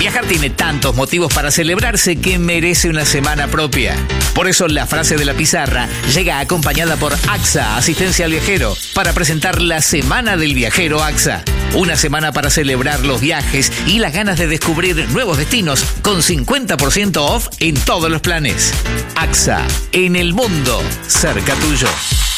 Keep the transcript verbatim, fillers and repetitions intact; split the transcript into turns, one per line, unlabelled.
Viajar tiene tantos motivos para celebrarse que merece una semana propia. Por eso la frase de la pizarra llega acompañada por A X A, Asistencia al Viajero, para presentar la Semana del Viajero A X A. Una semana para celebrar los viajes y las ganas de descubrir nuevos destinos con cincuenta por ciento off en todos los planes. A X A, en el mundo, cerca tuyo.